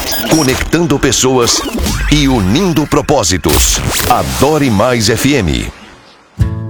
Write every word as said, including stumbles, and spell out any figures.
conectando pessoas e unindo propósitos. Adore Mais F M.